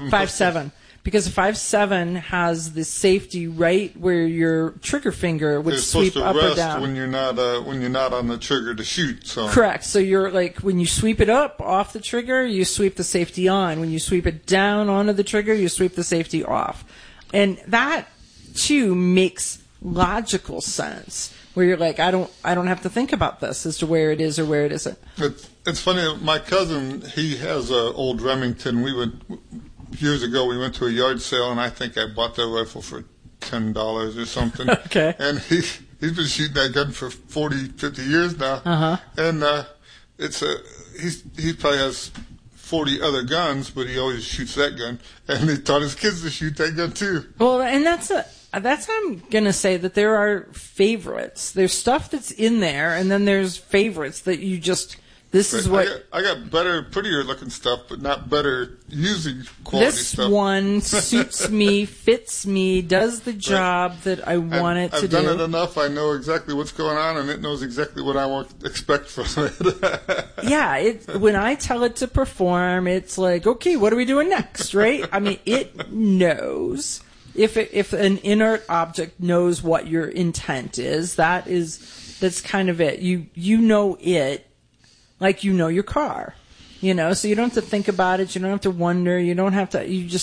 5.7. Because 5.7 has the safety right where your trigger finger would sweep up or down. When you're not on the trigger to shoot. So. Correct. So you're like, when you sweep it up off the trigger, you sweep the safety on. When you sweep it down onto the trigger, you sweep the safety off. And that too makes logical sense. Where you're like, I don't have to think about this as to where it is or where it isn't. It's funny. My cousin, he has an old Remington. Years ago, we went to a yard sale, and I think I bought that rifle for $10 or something. Okay. And he's been shooting that gun for 40, 50 years now. Uh-huh. And he probably has 40 other guns, but he always shoots that gun. And he taught his kids to shoot that gun too. Well, and that's I'm gonna say that there are favorites. There's stuff that's in there, and then there's favorites that you just. This is what I got better, prettier looking stuff, but not better using quality stuff. This one suits me, fits me, does the job that I want it to do. I've done it enough. I know exactly what's going on, and it knows exactly what I expect from it. Yeah, when I tell it to perform, it's like, okay, what are we doing next, right? I mean, it knows. If an inert object knows what your intent is, that's kind of it. You know it. Like you know your car, so you don't have to think about it. You don't have to wonder. You don't have to.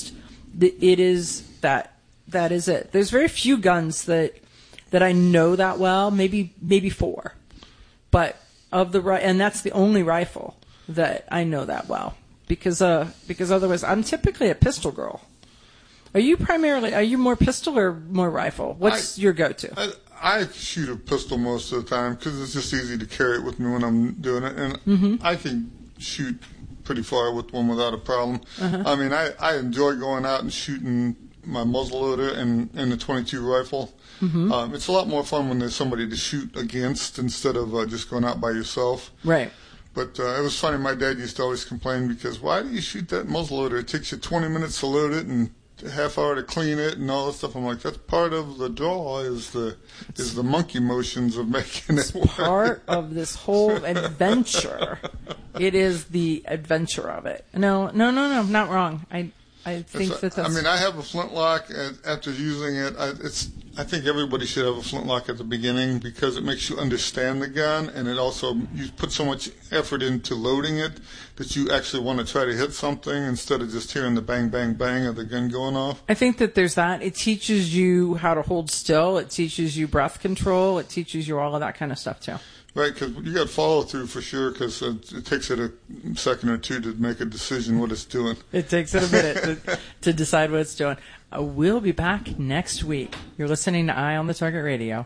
It is that is it. There's very few guns that I know that well. Maybe 4, but and that's the only rifle that I know that well because otherwise I'm typically a pistol girl. Are you more pistol or more rifle? What's your go-to? I shoot a pistol most of the time because it's just easy to carry it with me when I'm doing it. And I can shoot pretty far with one without a problem. Uh-huh. I mean, I enjoy going out and shooting my muzzleloader and the .22 rifle. Mm-hmm. It's a lot more fun when there's somebody to shoot against instead of just going out by yourself. Right. But it was funny. My dad used to always complain because why do you shoot that muzzleloader? It takes you 20 minutes to load it and a half hour to clean it and all that stuff. I'm like, that's part of the draw is the monkey motions of making it work. Part of this whole adventure. It is the adventure of it. No, not wrong. I think that's. I mean, I have a flintlock. After using it, I think everybody should have a flintlock at the beginning because it makes you understand the gun, and it also you put so much effort into loading it that you actually want to try to hit something instead of just hearing the bang, bang, bang of the gun going off. I think that there's that. It teaches you how to hold still. It teaches you breath control. It teaches you all of that kind of stuff too. Right, because you got follow through for sure. Because it takes it a second or two to make a decision what it's doing. It takes it a minute to decide what it's doing. We'll be back next week. You're listening to Eye on the Target Radio.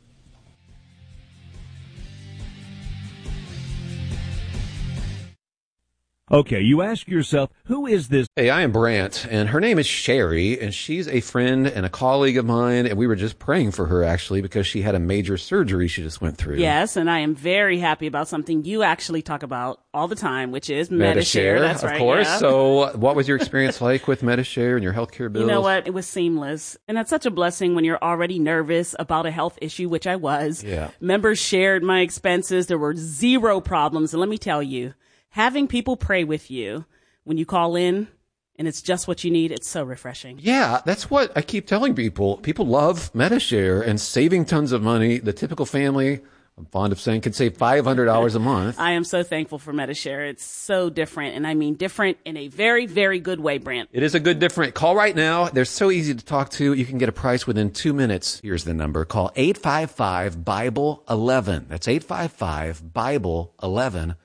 Okay, you ask yourself, who is this? Hey, I am Brant, and her name is Sherry, and she's a friend and a colleague of mine, and we were just praying for her, actually, because she had a major surgery she just went through. Yes, and I am very happy about something you actually talk about all the time, which is Medi-Share. That's right, of course. Yeah. So what was your experience like with Medi-Share and your healthcare bills? You know what? It was seamless. And that's such a blessing when you're already nervous about a health issue, which I was. Yeah. Members shared my expenses. There were zero problems. And let me tell you, having people pray with you when you call in and it's just what you need, it's so refreshing. Yeah, that's what I keep telling people. People love Medi-Share and saving tons of money. The typical family, I'm fond of saying, can save $500 a month. I am so thankful for Medi-Share. It's so different, and I mean different in a very, very good way, Brant. It is a good different. Call right now. They're so easy to talk to. You can get a price within 2 minutes. Here's the number. Call 855-BIBLE-11. That's 855-BIBLE-11.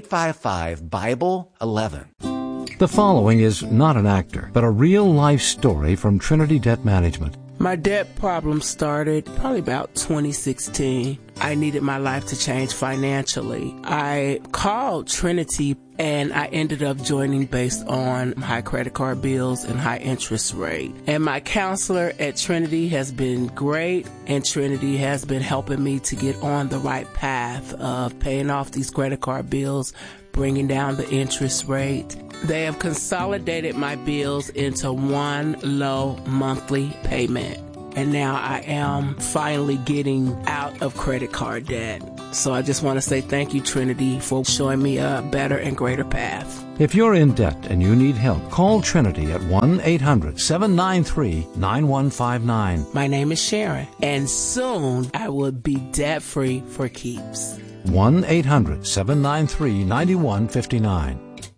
855-BIBLE-11. The following is not an actor, but a real-life story from Trinity Debt Management. My debt problem started probably about 2016. I needed my life to change financially. I called Trinity and I ended up joining based on high credit card bills and high interest rate. And my counselor at Trinity has been great, and Trinity has been helping me to get on the right path of paying off these credit card bills, bringing down the interest rate. They have consolidated my bills into one low monthly payment. And now I am finally getting out of credit card debt. So I just want to say thank you, Trinity, for showing me a better and greater path. If you're in debt and you need help, call Trinity at 1-800-793-9159. My name is Sharon, and soon I will be debt-free for keeps. 1-800-793-9159.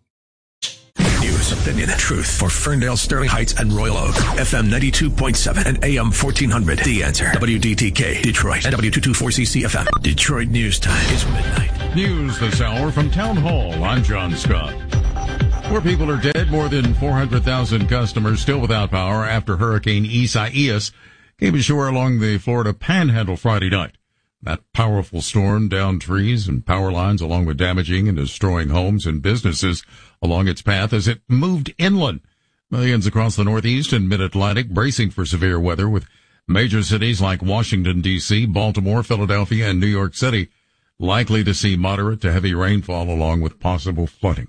News, opinion, and truth for Ferndale, Sterling Heights, and Royal Oak. FM 92.7 and AM 1400. The Answer. WDTK, Detroit, and W224CC FM. Detroit News Time is midnight. News this hour from Town Hall. I'm John Scott. More people are dead. More than 400,000 customers still without power after Hurricane Isaias came ashore along the Florida Panhandle Friday night. That powerful storm downed trees and power lines along with damaging and destroying homes and businesses along its path as it moved inland. Millions across the Northeast and Mid-Atlantic bracing for severe weather, with major cities like Washington, D.C., Baltimore, Philadelphia, and New York City likely to see moderate to heavy rainfall along with possible flooding.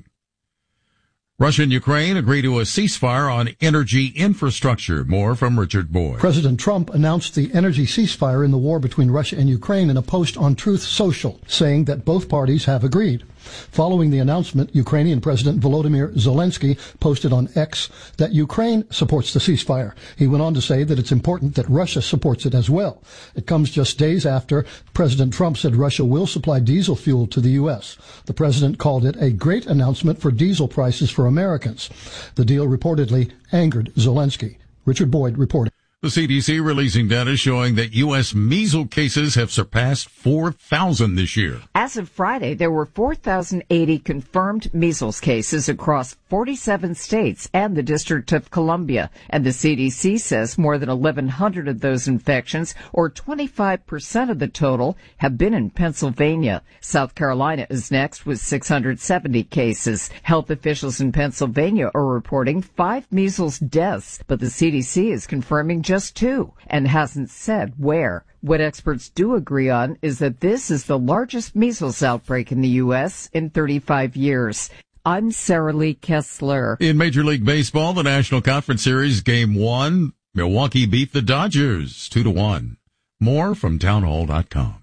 Russia and Ukraine agree to a ceasefire on energy infrastructure. More from Richard Boyd. President Trump announced the energy ceasefire in the war between Russia and Ukraine in a post on Truth Social, saying that both parties have agreed. Following the announcement, Ukrainian President Volodymyr Zelensky posted on X that Ukraine supports the ceasefire. He went on to say that it's important that Russia supports it as well. It comes just days after President Trump said Russia will supply diesel fuel to the U.S. The president called it a great announcement for diesel prices for Americans. The deal reportedly angered Zelensky. Richard Boyd reporting. The CDC releasing data showing that U.S. measles cases have surpassed 4,000 this year. As of Friday, there were 4,080 confirmed measles cases across 47 states and the District of Columbia. And the CDC says more than 1,100 of those infections, or 25% of the total, have been in Pennsylvania. South Carolina is next with 670 cases. Health officials in Pennsylvania are reporting 5 measles deaths, but the CDC is confirming just 2 and hasn't said where. What experts do agree on is that this is the largest measles outbreak in the U.S. in 35 years. I'm Sarah Lee Kessler. In Major League Baseball, the National Conference Series Game 1, Milwaukee beat the Dodgers 2-1. More from townhall.com.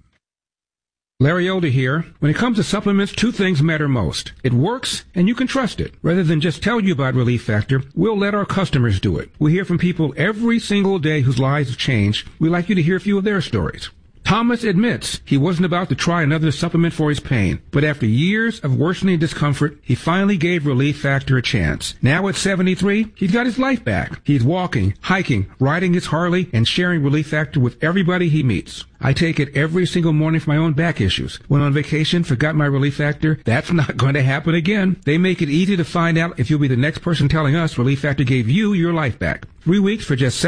Larry Elder here. When it comes to supplements, 2 things matter most. It works, and you can trust it. Rather than just tell you about Relief Factor, we'll let our customers do it. We hear from people every single day whose lives have changed. We'd like you to hear a few of their stories. Thomas admits he wasn't about to try another supplement for his pain, but after years of worsening discomfort, he finally gave Relief Factor a chance. Now at 73, he's got his life back. He's walking, hiking, riding his Harley, and sharing Relief Factor with everybody he meets. I take it every single morning for my own back issues. Went on vacation, forgot my Relief Factor. That's not going to happen again. They make it easy to find out if you'll be the next person telling us Relief Factor gave you your life back. 3 weeks for just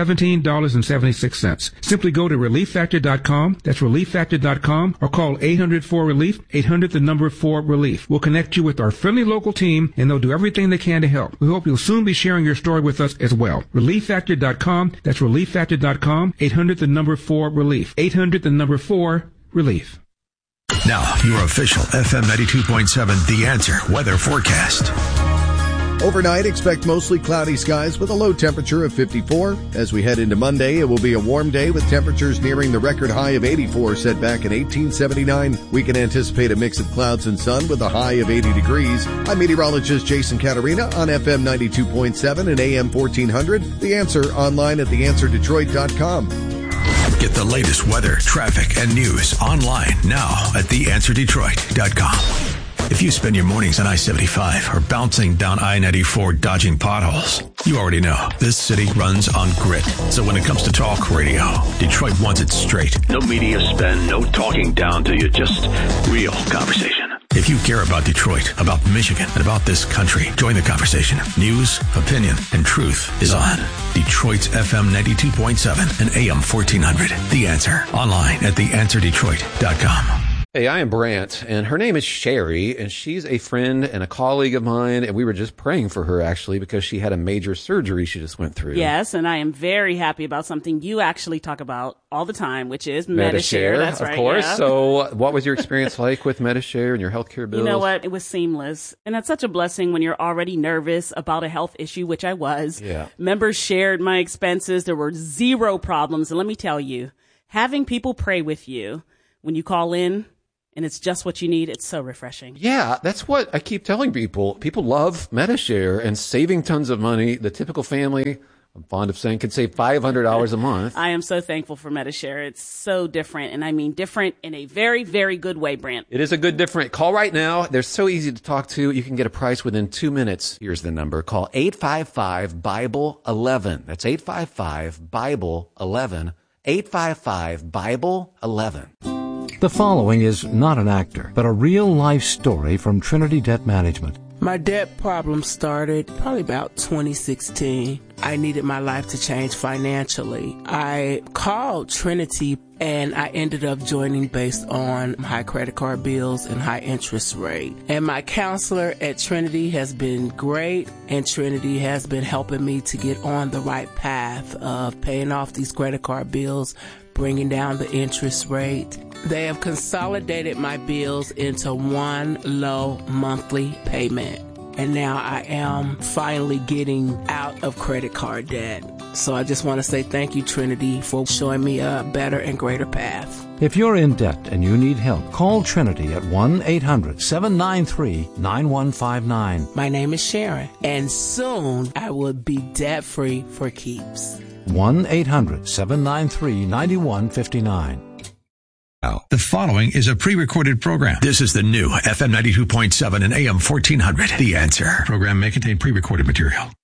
$17.76. Simply go to ReliefFactor.com. That's ReliefFactor.com, or call 800-4-RELIEF, 800-4-RELIEF. We'll connect you with our friendly local team, and they'll do everything they can to help. We hope you'll soon be sharing your story with us as well. ReliefFactor.com. That's ReliefFactor.com, 800-4-RELIEF, 800-4-RELIEF. Now, your official FM 92.7 The Answer weather forecast. Overnight, expect mostly cloudy skies with a low temperature of 54. As we head into Monday, it will be a warm day with temperatures nearing the record high of 84 set back in 1879. We can anticipate a mix of clouds and sun with a high of 80 degrees. I'm meteorologist Jason Caterina on FM 92.7 and AM 1400. The Answer online at theanswerdetroit.com. Get the latest weather, traffic, and news online now at theanswerdetroit.com. If you spend your mornings on I-75 or bouncing down I-94 dodging potholes, you already know this city runs on grit. So when it comes to talk radio, Detroit wants it straight. No media spin, no talking down to you, just real conversation. If you care about Detroit, about Michigan, and about this country, join the conversation. News, opinion, and truth is on Detroit's FM 92.7 and AM 1400. The Answer. Online at theanswerdetroit.com. Hey, I am Brant, and her name is Sherry, and she's a friend and a colleague of mine, and we were just praying for her, actually, because she had a major surgery she just went through. Yes, and I am very happy about something you actually talk about all the time, which is Medi-Share. That's right, of course. Yeah. So what was your experience like with Medi-Share and your healthcare bills? You know what? It was seamless. And that's such a blessing when you're already nervous about a health issue, which I was. Yeah. Members shared my expenses. There were 0 problems. And let me tell you, having people pray with you when you call in, and it's just what you need. It's so refreshing. Yeah, that's what I keep telling people. People love Medi-Share and saving tons of money. The typical family, I'm fond of saying, can save $500 a month. I am so thankful for Medi-Share. It's so different, and I mean different in a very, very good way, Brent. It is a good different. Call right now. They're so easy to talk to. You can get a price within 2 minutes. Here's the number. Call 855-BIBLE-11. That's 855-BIBLE-11. 855-BIBLE-11. The following is not an actor, but a real-life story from Trinity Debt Management. My debt problem started probably about 2016. I needed my life to change financially. I called Trinity and I ended up joining based on high credit card bills and high interest rate. And my counselor at Trinity has been great, and Trinity has been helping me to get on the right path of paying off these credit card bills, bringing down the interest rate. They have consolidated my bills into one low monthly payment. And now I am finally getting out of credit card debt. So I just want to say thank you, Trinity, for showing me a better and greater path. If you're in debt and you need help, call Trinity at 1-800-793-9159. My name is Sharon, and soon I will be debt-free for keeps. 1-800-793-9159. The following is a pre-recorded program. This is the new FM 92.7 and AM 1400. The Answer. Program may contain pre-recorded material.